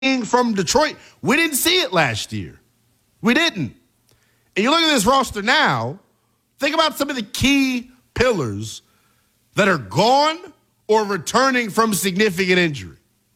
from Detroit, we didn't see it last year. We didn't. And you look at this roster now, think about some of the key pillars that are gone or returning from significant injury.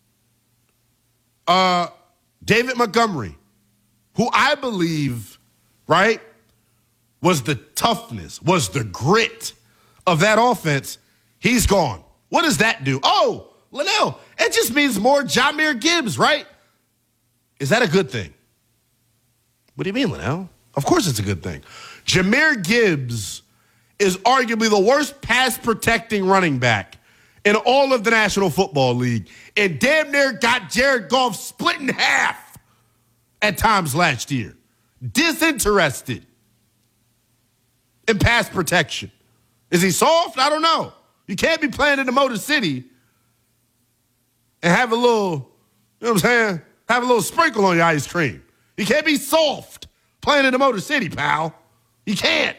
David Montgomery, who I believe, right, was the toughness, was the grit of that offense, he's gone. What does that do? Oh, Linnell, it just means more Jahmyr Gibbs, right? Is that a good thing? What do you mean, Linnell? Of course it's a good thing. Jahmyr Gibbs is arguably the worst pass-protecting running back in all of the National Football League and damn near got Jared Goff split in half at times last year. Disinterested in pass protection. Is he soft? I don't know. You can't be playing in the Motor City and have a little, you know what I'm saying, have a little sprinkle on your ice cream. You can't be soft playing in the Motor City, pal. You can't.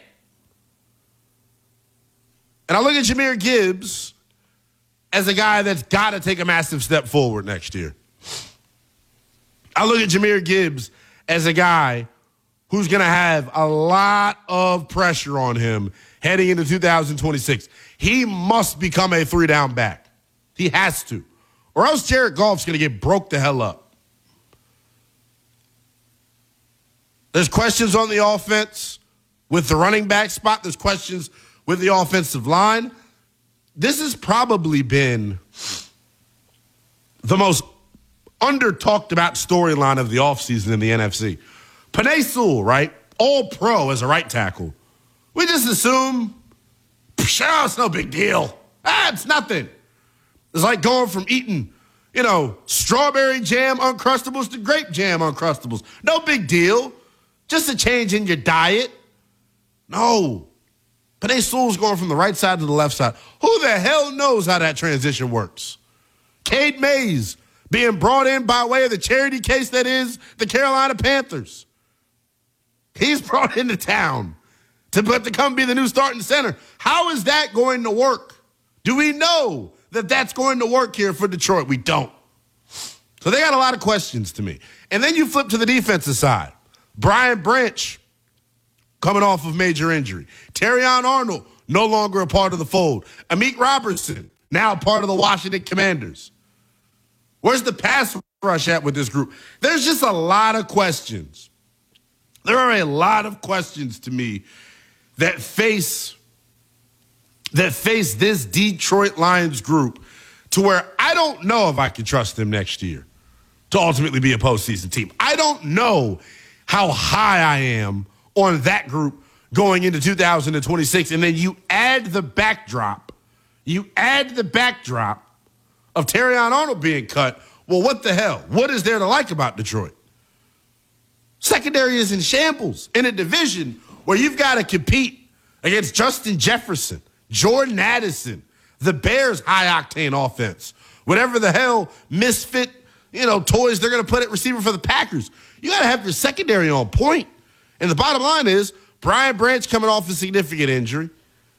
And I look at Jahmyr Gibbs as a guy that's got to take a massive step forward next year. I look at Jahmyr Gibbs as a guy who's going to have a lot of pressure on him heading into 2026. He must become a 3-down back. He has to. Or else Jared Goff's going to get broke the hell up. There's questions on the offense with the running back spot. There's questions with the offensive line. This has probably been the most under-talked about storyline of the offseason in the NFC. Penei Sewell, right? All pro as a right tackle. We just assume, it's no big deal. It's nothing. It's like going from eating, strawberry jam Uncrustables to grape jam Uncrustables. No big deal. Just a change in your diet. No. Penei Sewell's going from the right side to the left side. Who the hell knows how that transition works? Cade Mays being brought in by way of the charity case that is the Carolina Panthers. He's brought into town to come be the new starting center. How is that going to work? Do we know that that's going to work here for Detroit? We don't. So they got a lot of questions to me. And then you flip to the defensive side. Brian Branch coming off of major injury. Terrion Arnold, no longer a part of the fold. Amik Robertson, now part of the Washington Commanders. Where's the pass rush at with this group? There's just a lot of questions. There are a lot of questions to me that face this Detroit Lions group to where I don't know if I can trust them next year to ultimately be a postseason team. I don't know how high I am on that group going into 2026. And then you add the backdrop of Terrion Arnold being cut. Well, what the hell? What is there to like about Detroit? Secondary is in shambles in a division where you've got to compete against Justin Jefferson, Jordan Addison, the Bears' high-octane offense, whatever the hell misfit, toys they're going to put at receiver for the Packers. You got to have your secondary on point. And the bottom line is Brian Branch coming off a significant injury.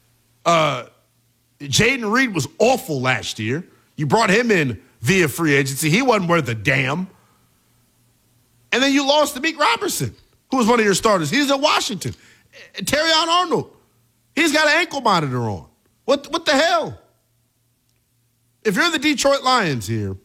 Jaden Reed was awful last year. You brought him in via free agency. He wasn't worth a damn. And then you lost to Amik Robertson, who was one of your starters. He's at Washington. Terrion Arnold, he's got an ankle monitor on. What the hell? If you're the Detroit Lions here,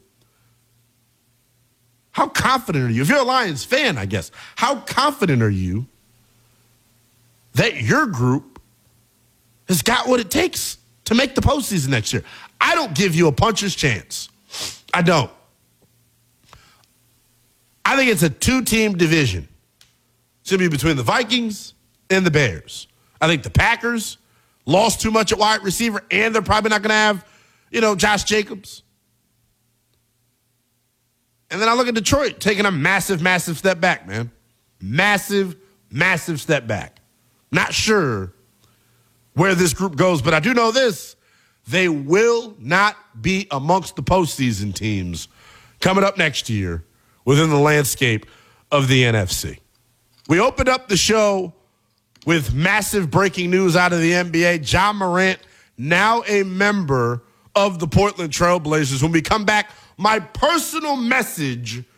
how confident are you? If you're a Lions fan, I guess, how confident are you that your group has got what it takes to make the postseason next year? I don't give you a puncher's chance. I don't. I think it's a 2-team division. It's going to be between the Vikings and the Bears. I think the Packers lost too much at wide receiver, and they're probably not going to have, Josh Jacobs. And then I look at Detroit taking a massive, massive step back, man. Massive, massive step back. Not sure where this group goes, but I do know this. They will not be amongst the postseason teams coming up next year within the landscape of the NFC. We opened up the show with massive breaking news out of the NBA. Ja Morant, now a member of the Portland Trail Blazers. When we come back, my personal message